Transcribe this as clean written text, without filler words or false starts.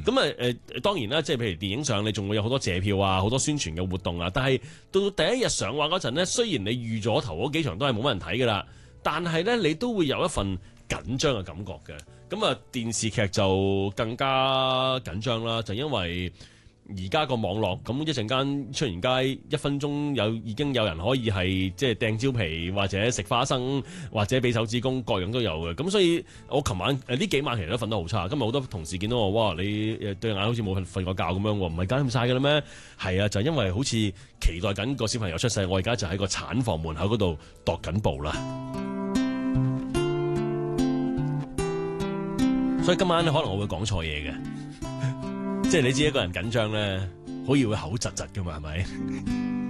咁當然啦，即係譬如電影上你仲會有好多謝票啊，好多宣傳嘅活動啊。但係到第一日上畫嗰陣呢，雖然你預咗頭嗰幾場都係冇乜人睇㗎啦，但係呢，你都會有一份緊張嘅感覺嘅。咁啊，電視劇就更加緊張啦，就因為而家個網絡咁一陣間出完街1分鐘已經有人可以係即係掟蕉皮或者食花生或者俾手指公，各樣都有嘅。咁所以我琴晚呢幾晚其實都瞓得好差。今日好多同事見到我，哇！你對眼好似冇瞓過覺咁樣喎，唔係搞咁晒㗎啦咩？係啊，就因為好似期待緊個小朋友出世，我而家就喺個產房門口嗰度踱緊步啦。所以今晚可能我會講錯嘢嘅。即係你知一個人緊張咧，好易會口窒窒噶嘛，係咪？